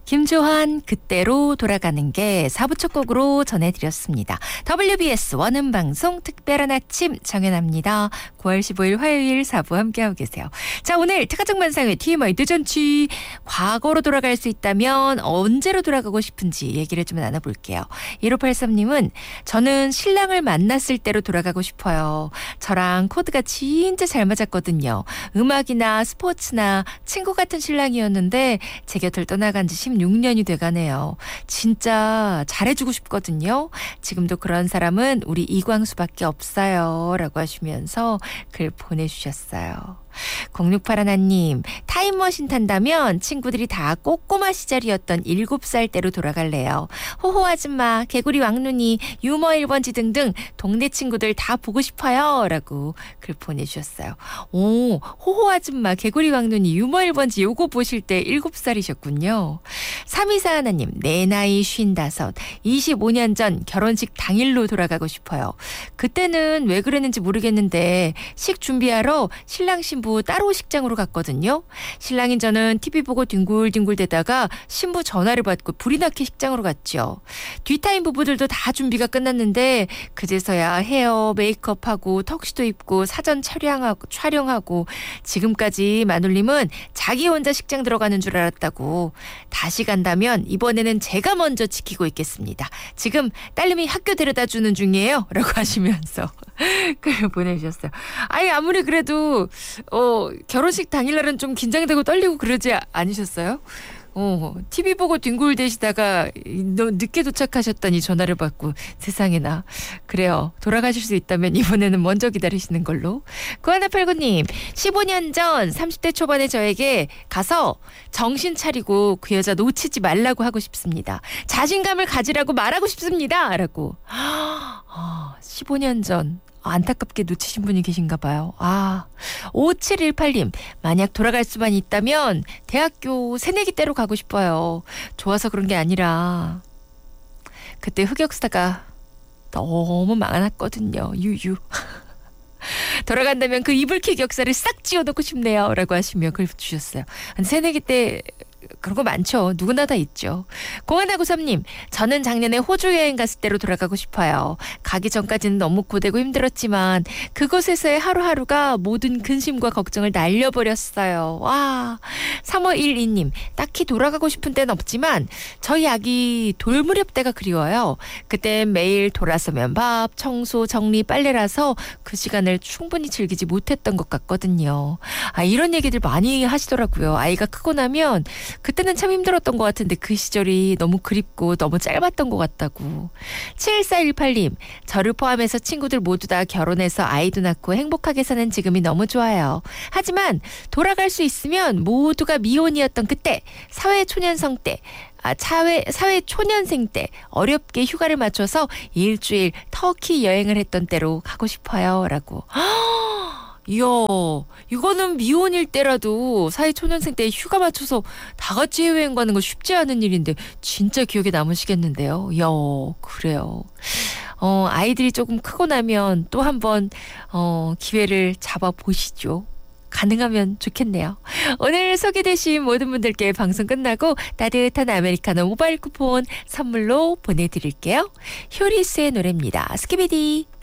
김조한 그때로 돌아가는 게 4부 첫 곡으로 전해드렸습니다. WBS 원음방송 특별한 아침 정연합니다. 9월 15일 화요일 4부 함께하고 계세요. 자, 오늘 특가정만상의 TMI 대잔치. 과거로 돌아갈 수 있다면 언제로 돌아가고 싶은지 얘기를 좀 나눠볼게요. 1583님은 저는 신랑을 만났을 때로 돌아가고 싶어요. 저랑 코드가 진짜 잘 맞았거든요. 음악이나 스포츠나 친구 같은 신랑이었는데 제 곁을 떠나간 지 16년이 돼가네요. 진짜 잘해주고 싶거든요. 지금도 그런 사람은 우리 이광수밖에 없어요. 라고 하시면서 글 보내주셨어요. 0681님, 타임머신 탄다면 친구들이 다 꼬꼬마 시절이었던 7살 때로 돌아갈래요. 호호 아줌마, 개구리 왕눈이, 유머 1번지 등등 동네 친구들 다 보고 싶어요. 라고 글 보내주셨어요. 오, 호호 아줌마, 개구리 왕눈이, 유머 1번지 요거 보실 때 7살이셨군요. 324 하나님, 내 나이 55, 25년 전 결혼식 당일로 돌아가고 싶어요. 그때는 왜 그랬는지 모르겠는데 식 준비하러 신랑 신부 따로 식장으로 갔거든요. 신랑인 저는 TV 보고 뒹굴뒹굴 대다가 신부 전화를 받고 불이 나게 식장으로 갔죠. 뒤타임 부부들도 다 준비가 끝났는데 그제서야 헤어 메이크업하고 턱시도 입고 사전 촬영하고 지금까지 마눌님은 자기 혼자 식장 들어가는 줄 알았다고. 다시 간다면 이번에는 제가 먼저 지키고 있겠습니다. 지금 딸님이 학교 데려다 주는 중이에요. 라고 하시면서 글 보내주셨어요. 아니 아무리 그래도 결혼식 당일날은 좀 긴장되고 떨리고 그러지 않으셨어요? TV 보고 뒹굴대시다가 늦게 도착하셨다니 전화를 받고 세상에나. 그래요. 돌아가실 수 있다면 이번에는 먼저 기다리시는 걸로. 9189님, 15년 전 30대 초반의 저에게 가서 정신 차리고 그 여자 놓치지 말라고 하고 싶습니다. 자신감을 가지라고 말하고 싶습니다. 라고. 15년 전. 안타깝게 놓치신 분이 계신가 봐요. 5718님, 만약 돌아갈 수만 있다면 대학교 새내기 때로 가고 싶어요. 좋아서 그런 게 아니라 그때 흑역사가 너무 많았거든요. 유유. 돌아간다면 그 이불킥 역사를 싹 지워놓고 싶네요. 라고 하시며 글 주셨어요. 새내기 때 그런 거 많죠. 누구나 다 있죠. 0193님, 저는 작년에 호주 여행 갔을 때로 돌아가고 싶어요. 가기 전까지는 너무 고되고 힘들었지만 그곳에서의 하루하루가 모든 근심과 걱정을 날려버렸어요. 와. 3512님, 딱히 돌아가고 싶은 때는 없지만 저희 아기 돌무렵 때가 그리워요. 그때 매일 돌아서면 밥, 청소, 정리, 빨래라서 그 시간을 충분히 즐기지 못했던 것 같거든요. 이런 얘기들 많이 하시더라고요. 아이가 크고 나면 그때는 참 힘들었던 것 같은데 그 시절이 너무 그립고 너무 짧았던 것 같다고. 7418님, 저를 포함해서 친구들 모두 다 결혼해서 아이도 낳고 행복하게 사는 지금이 너무 좋아요. 하지만 돌아갈 수 있으면 모두가 미혼이었던 그때, 사회초년생 때 어렵게 휴가를 맞춰서 일주일 터키 여행을 했던 때로 가고 싶어요. 라고. 이야, 이거는 미혼일 때라도 사회초년생 때 휴가 맞춰서 다 같이 해외여행 가는 거 쉽지 않은 일인데 진짜 기억에 남으시겠는데요. 이야, 그래요. 아이들이 조금 크고 나면 또 한번 기회를 잡아보시죠. 가능하면 좋겠네요. 오늘 소개되신 모든 분들께 방송 끝나고 따뜻한 아메리카노 모바일 쿠폰 선물로 보내드릴게요. 효리스의 노래입니다. 스키비디.